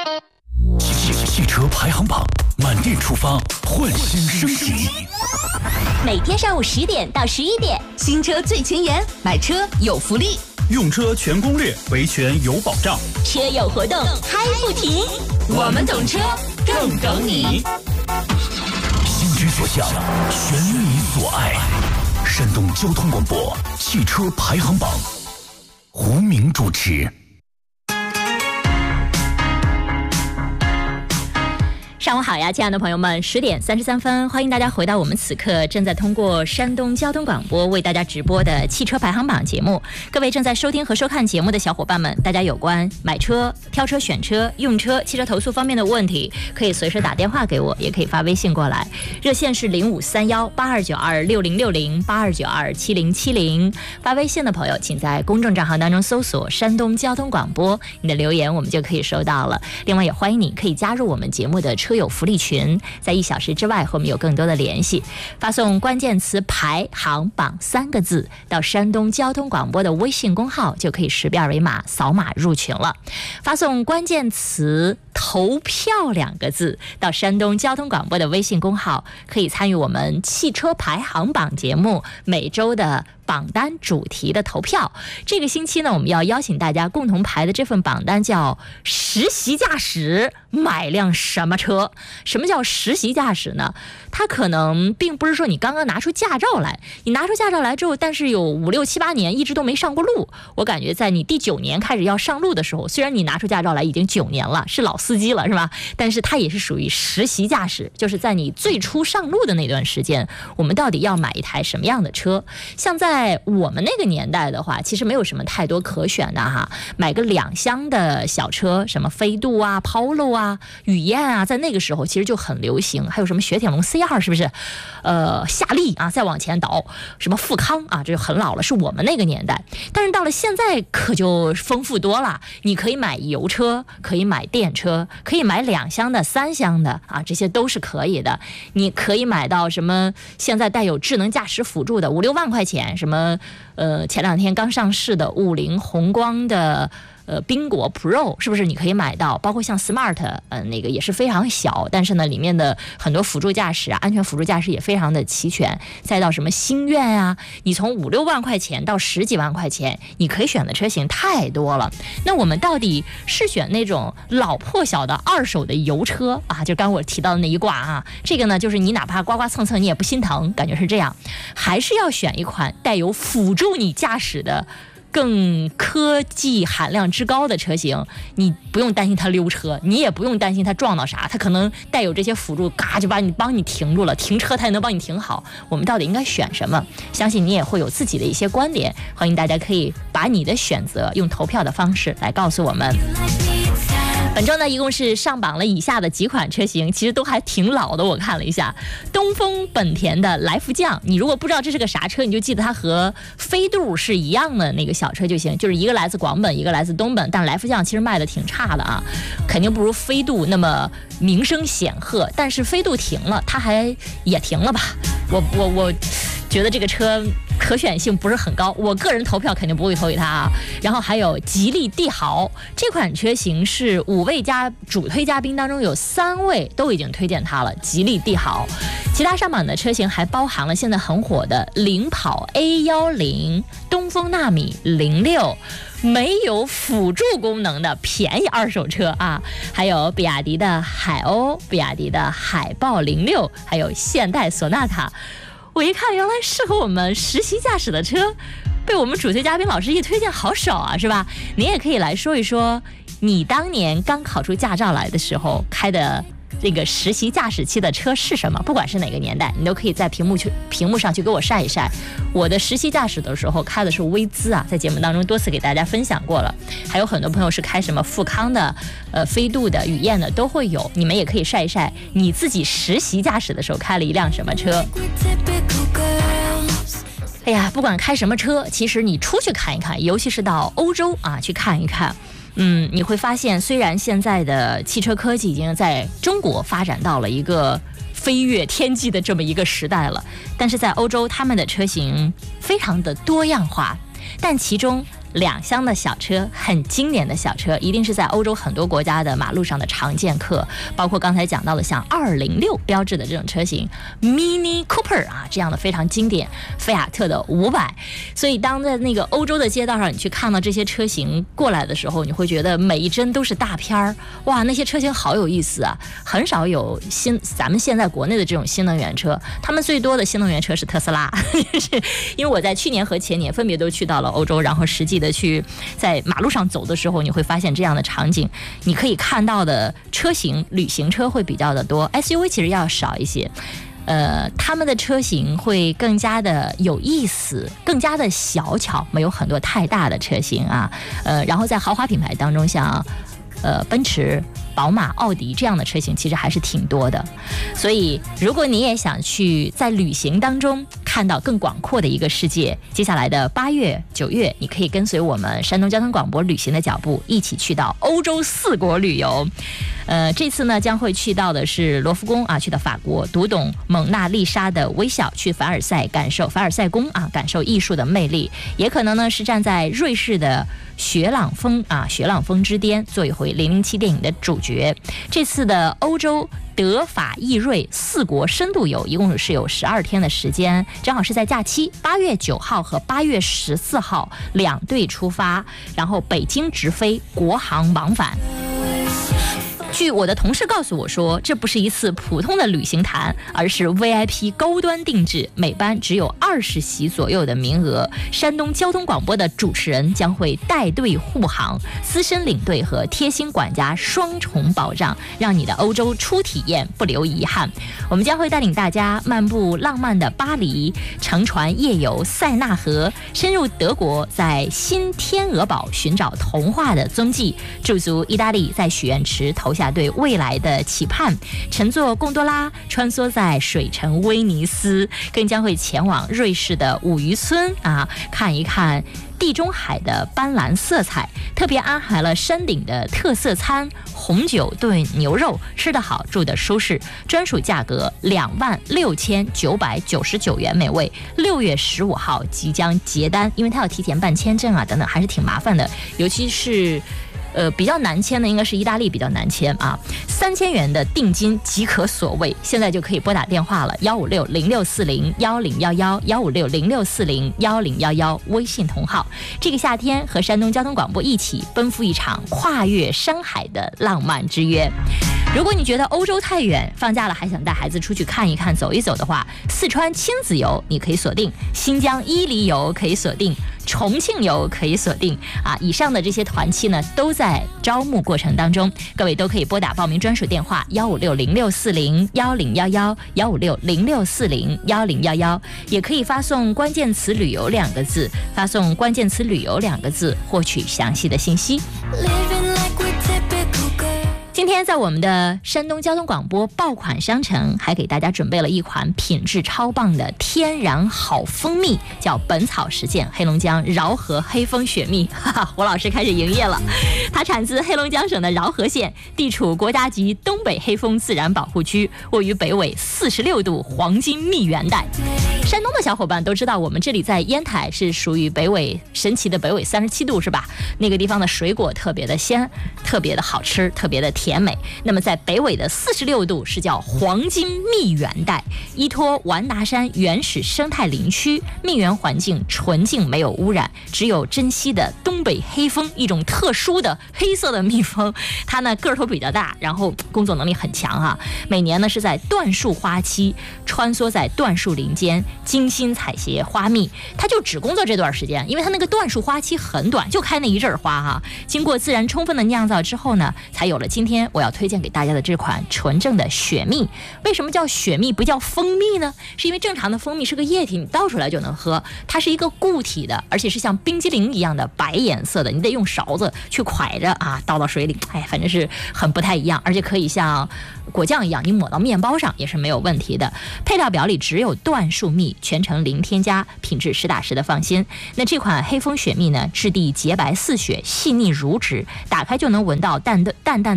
汽车排行榜，满店出发，焕新升级。 每天上午10点到11点，新车最前沿，买车有福利， 用车全攻略，维权有保障， 车友活动嗨不停。我们懂车，更懂你。 心之所向，选你所爱。山东交通广播汽车排行榜，胡明主持。 上午好呀，亲爱的朋友们，10点33分，欢迎大家回到我们此刻正在通过山东交通广播为大家直播的汽车排行榜节目。各位正在收听和收看节目的小伙伴们，大家有关买车、挑车、选车、用车、汽车投诉方面的问题，可以随时打电话给我，也可以发微信过来。热线是053182606082927070。发微信的朋友，请在公众账号当中搜索山东交通广播，你的留言我们就可以收到了。另外也欢迎你可以加入我们节目的车友福利群，在1小时之外和我们有更多的联系。发送关键词排行榜3个字到山东交通广播的微信公号，就可以识别二维码扫码入群了。发送关键词投票2个字到山东交通广播的微信公号，可以参与我们汽车排行榜节目每周的榜单主题的投票。这个星期呢，我们要邀请大家共同排的这份榜单叫实习驾驶买辆什么车。什么叫实习驾驶呢？它可能并不是说你刚刚拿出驾照来，你拿出驾照来之后，但是有5、6、7、8年一直都没上过路。我感觉在你第9年开始要上路的时候，虽然你拿出驾照来已经9年了，是老司机了，是吧？但是它也是属于实习驾驶，就是在你最初上路的那段时间，我们到底要买一台什么样的车？像在我们那个年代的话，其实没有什么太多可选的哈，买个2厢的小车，什么飞度啊、Polo 啊、雨燕啊，在那个时候其实就很流行。还有什么雪铁龙 C2 是不是？夏利啊，再往前倒，什么富康啊，这就很老了，是我们那个年代。但是到了现在可就丰富多了，你可以买油车，可以买电车，可以买2厢的、3厢的啊，这些都是可以的。你可以买到什么现在带有智能驾驶辅助的5、6万块钱，什么前2天刚上市的50宏光的宾果 Pro 是不是你可以买到？包括像 Smart 那个也是非常小，但是呢里面的很多辅助驾驶啊，安全辅助驾驶也非常的齐全。再到什么星愿啊，你从5、6万块钱到10几万块钱，你可以选的车型太多了。那我们到底是选那种老破小的2手的油车啊，就刚我提到的那一挂啊，这个呢就是你哪怕刮刮蹭蹭你也不心疼，感觉是这样，还是要选一款带有辅助你驾驶的更科技含量之高的车型？你不用担心它溜车，你也不用担心它撞到啥，它可能带有这些辅助，嘎就帮你停住了，停车它也能帮你停好。我们到底应该选什么？相信你也会有自己的一些观点，欢迎大家可以把你的选择用投票的方式来告诉我们。本周呢，一共是上榜了以下的几款车型，其实都还挺老的。我看了一下，东风本田的来福将，你如果不知道这是个啥车，你就记得它和飞度是一样的那个小车就行，就是一个来自广本，一个来自东本，但是来福将其实卖的挺差的啊，肯定不如飞度那么名声显赫。但是飞度停了，它还也停了吧？我觉得这个车可选性不是很高，我个人投票肯定不会投给它啊。然后还有吉利帝豪，这款车型是5位主推嘉宾当中有3位都已经推荐它了，吉利帝豪。其他上榜的车型还包含了现在很火的领跑 A10、东风纳米06，没有辅助功能的便宜2手车啊，还有比亚迪的海鸥、比亚迪的海豹06，还有现代索纳塔。我一看，原来适合我们实习驾驶的车，被我们主推嘉宾老师一推荐，好少啊，是吧？你也可以来说一说，你当年刚考出驾照来的时候开的这个实习驾驶期的车是什么？不管是哪个年代，你都可以在屏幕上去给我晒一晒。我的实习驾驶的时候开的是威姿啊，在节目当中多次给大家分享过了。还有很多朋友是开什么富康的、飞度的、雨燕的都会有，你们也可以晒一晒你自己实习驾驶的时候开了一辆什么车。哎呀，不管开什么车，其实你出去看一看，尤其是到欧洲啊去看一看。你会发现，虽然现在的汽车科技已经在中国发展到了一个飞跃天际的这么一个时代了，但是在欧洲他们的车型非常的多样化，但其中 2厢的小车，很经典的小车，一定是在欧洲很多国家的马路上的常见客，包括刚才讲到的像206标志的这种车型 Mini Cooper 啊，这样的非常经典，菲亚特的500。所以当在那个欧洲的街道上你去看到这些车型过来的时候，你会觉得每一帧都是大片儿，哇，那些车型好有意思啊！很少有咱们现在国内的这种新能源车，他们最多的新能源车是特斯拉。因为我在去年和前年分别都去到了欧洲，然后实际的去在马路上走的时候，你会发现这样的场景，你可以看到的车型旅行车会比较的多， SUV 其实要少一些。他们的车型会更加的有意思，更加的小巧，没有很多太大的车型啊。然后在豪华品牌当中，像奔驰、宝马、奥迪这样的车型其实还是挺多的。所以如果你也想去在旅行当中看到更广阔的一个世界，接下来的8月、9月，你可以跟随我们山东交通广播旅行的脚步，一起去到欧洲4国旅游。这次呢将会去到的是罗浮宫啊，去到法国，读懂蒙娜丽莎的微笑，去凡尔赛感受凡尔赛宫啊，感受艺术的魅力。也可能呢是站在瑞士的雪朗峰啊，雪朗峰之巅，做一回007电影的主角。这次的欧洲德法意瑞4国深度游，一共是有12天的时间，正好是在假期，8月9号和8月14号2队出发，然后北京直飞，国航往返。据我的同事告诉我说，这不是一次普通的旅行团，而是 VIP 高端定制，每班只有20席左右的名额。山东交通广播的主持人将会带队护航，资深领队和贴心管家双重保障，让你的欧洲初体验不留遗憾。我们将会带领大家漫步浪漫的巴黎，乘船夜游塞纳河，深入德国，在新天鹅堡寻找童话的踪迹，驻足意大利，在许愿池投下对未来的期盼，乘坐贡多拉穿梭在水城威尼斯，更将会前往瑞士的五渔村啊，看一看地中海的斑斓色彩，特别安排了山顶的特色餐，红酒炖牛肉，吃得好住得舒适，专属价格26999元每位。6月15号即将结单，因为他要提前办签证啊等等，还是挺麻烦的，尤其是比较难签的应该是意大利比较难签啊，3000元的定金即可所谓，现在就可以拨打电话了，15606401010，15606401011，微信同号。这个夏天和山东交通广播一起奔赴一场跨越山海的浪漫之约。如果你觉得欧洲太远，放假了还想带孩子出去看一看走一走的话，四川亲子游你可以锁定，新疆伊犁游可以锁定，重庆游可以锁定啊！以上的这些团期呢，都在招募过程当中，各位都可以拨打报名专属电话15606401011，15606401011，也可以发送关键词旅游2个字，发送关键词旅游2个字，获取详细的信息。今天在我们的山东交通广播爆款商城还给大家准备了一款品质超棒的天然好蜂蜜，叫本草实践黑龙江饶河黑蜂雪蜜。胡老师开始营业了，它产自黑龙江省的饶河县，地处国家级东北黑蜂自然保护区，位于北纬46度黄金蜜源带。山东的小伙伴都知道，我们这里在烟台是属于北纬神奇的北纬37度，是吧？那个地方的水果特别的鲜，特别的好吃，特别的甜美。那么在北纬的46度是叫黄金蜜源带，依托完达山原始生态林区，蜜源环境纯净，没有污染，只有珍稀的东北黑蜂，一种特殊的黑色的蜜蜂。它呢个头比较大，然后工作能力很强啊。每年呢是在椴树花期穿梭在椴树林间，精心采撷花蜜。它就只工作这段时间，因为它那个椴树花期很短，就开那一阵花啊。经过自然充分的酿造之后呢，才有了今天我要推荐给大家的这款纯正的雪蜜。为什么叫雪蜜不叫蜂蜜呢？是因为正常的蜂蜜是个液体，你倒出来就能喝，它是一个固体的，而且是像冰激凌一样的白颜色的，你得用勺子去蒯着啊，倒到水里，反正是很不太一样，而且可以像果酱一样，你抹到面包上也是没有问题的。配料表里只有椴树蜜，全程零添加，品质实打实的放心。那这款黑蜂雪蜜呢，质地洁白似雪，细腻如纸，打开就能闻到淡淡的椴树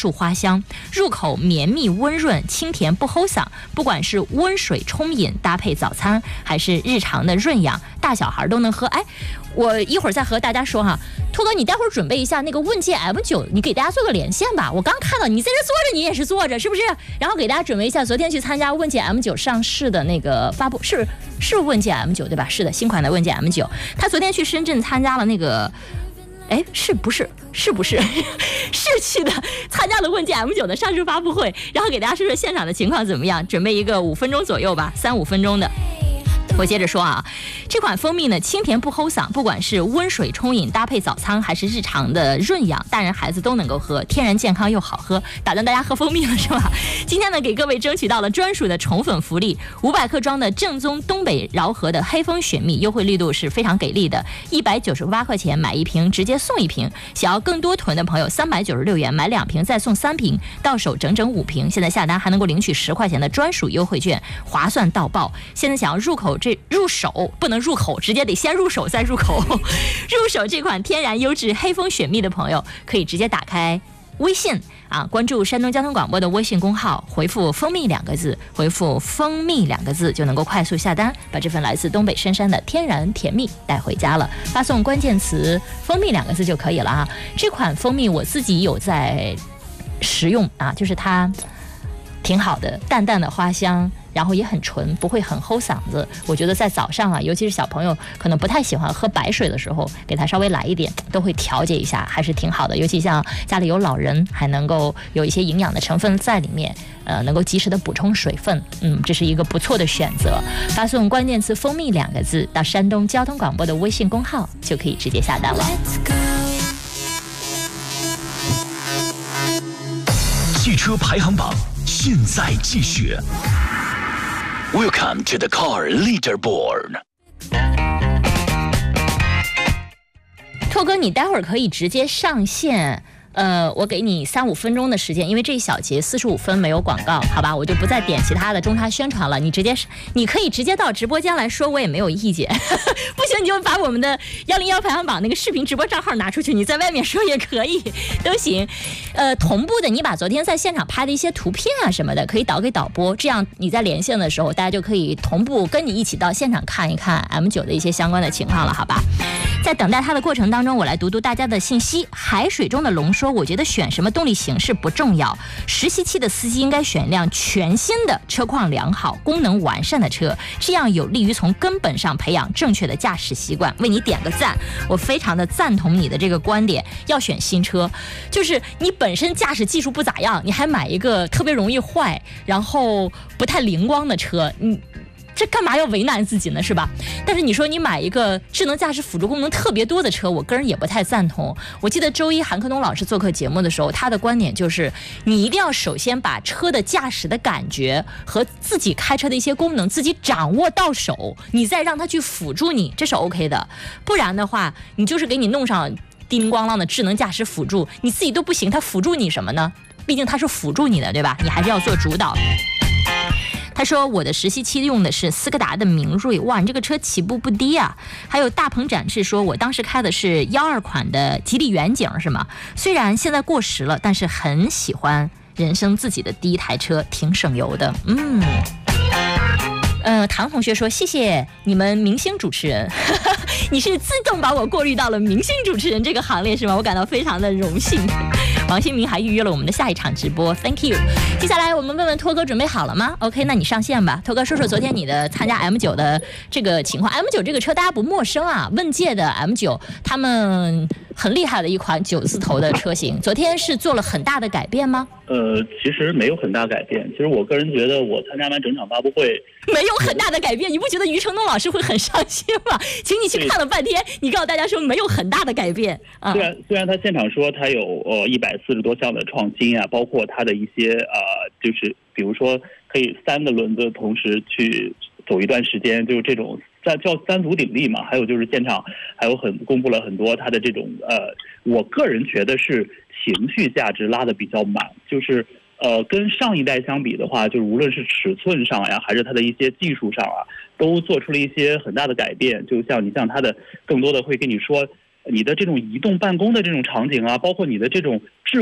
树花香，入口绵密温润，清甜不齁嗓。不管是温水冲饮搭配早餐，还是日常的润养，大小孩都能喝。哎，我一会儿再和大家说哈，拓哥，你待会儿准备一下那个问界 M9， 你给大家做个连线吧。我刚看到你在这坐着，你也是坐着，是不是？然后给大家准备一下昨天去参加问界 M9 上市的那个发布，是问界 M9 对吧？是的，新款的问界 M9， 他昨天去深圳参加了那个。哎，是不是是去的，参加了问界 M9 的上市发布会，然后给大家说说现场的情况怎么样，准备一个5分钟左右吧，3-5分钟的。我接着说啊，这款蜂蜜呢清甜不齁嗓，不管是温水冲饮搭配早餐，还是日常的润养，大人孩子都能够喝，天然健康又好喝。打断大家喝蜂蜜了是吧？今天呢给各位争取到了专属的宠粉福利，500克装的正宗东北饶河的黑蜂雪蜜，优惠力度是非常给力的，198块钱买1瓶直接送1瓶，想要更多囤的朋友396元买2瓶再送3瓶，到手整整5瓶，现在下单还能够领取10块钱的专属优惠券，划算到爆。现在想要入手不能入口，直接得先入手再入口。入手这款天然优质黑蜂雪蜜的朋友，可以直接打开微信啊，关注山东交通广播的微信公号，回复蜂蜜2个字，回复蜂蜜2个字就能够快速下单，把这份来自东北深山的天然甜蜜带回家了。发送关键词蜂蜜2个字就可以了啊。这款蜂蜜我自己有在食用啊，就是它挺好的，淡淡的花香，然后也很纯，不会很齁嗓子。我觉得在早上啊，尤其是小朋友可能不太喜欢喝白水的时候，给他稍微来一点，都会调节一下，还是挺好的。尤其像家里有老人，还能够有一些营养的成分在里面，能够及时的补充水分，这是一个不错的选择。发送关键词蜂蜜2个字到山东交通广播的微信公号，就可以直接下单了。 汽车排行榜现在继续。Welcome to the car leaderboard。 拓哥，你待会儿可以直接上线。我给你3-5分钟的时间，因为这一小节45分没有广告，好吧，我就不再点其他的中插宣传了。你可以直接到直播间来说，我也没有意见。不行，你就把我们的101排行榜那个视频直播账号拿出去，你在外面说也可以，都行。同步的，你把昨天在现场拍的一些图片啊什么的，可以导给导播，这样你在连线的时候，大家就可以同步跟你一起到现场看一看 M9 的一些相关的情况了，好吧？在等待它的过程当中，我来读大家的信息。海水中的龙说，我觉得选什么动力形式不重要，实习期的司机应该选一辆全新的、车况良好、功能完善的车，这样有利于从根本上培养正确的驾驶习惯。为你点个赞，我非常的赞同你的这个观点。要选新车，就是你本身驾驶技术不咋样，你还买一个特别容易坏，然后不太灵光的车，这干嘛要为难自己呢，是吧？但是你说你买一个智能驾驶辅助功能特别多的车，我个人也不太赞同。我记得周一韩克东老师做客节目的时候，他的观点就是你一定要首先把车的驾驶的感觉和自己开车的一些功能自己掌握到手，你再让他去辅助你，这是 OK 的。不然的话，你就是给你弄上叮铃咣啷的智能驾驶辅助，你自己都不行，他辅助你什么呢？毕竟他是辅助你的，对吧？你还是要做主导。他说我的实习期用的是斯柯达的明锐，哇，你这个车起步不低啊。还有大鹏展翅说，我当时开的是12款的吉利远景，是吗？虽然现在过时了，但是很喜欢，人生自己的第一台车，挺省油的。唐同学说，谢谢你们明星主持人。你是自动把我过滤到了明星主持人这个行列是吗？我感到非常的荣幸。王新明还预约了我们的下一场直播 ，Thank you。接下来我们问问拓哥准备好了吗 ？OK， 那你上线吧。拓哥说说昨天你的参加 M9 的这个情况。M9 这个车大家不陌生啊，问界的 M9， 他们很厉害的一款9字头的车型。昨天是做了很大的改变吗？ 其实没有很大改变。其实我个人觉得，我参加完整场发布会， 没有很大的改变，你不觉得余承东老师会很伤心吗？请你去看了半天，你告诉大家说没有很大的改变啊。 虽然他现场说他有140多项的创新啊，包括他的一些就是比如说可以3个轮子同时去走一段时间，就是这种叫3足鼎立嘛。还有就是现场还有公布了很多他的这种我个人觉得是情绪价值拉得比较满，就是跟上一代相比的话，就是无论是尺寸上呀，还是它的一些技术上啊，都做出了一些很大的改变。就像它的更多的会跟你说你的这种移动办公的这种场景啊，包括你的这种智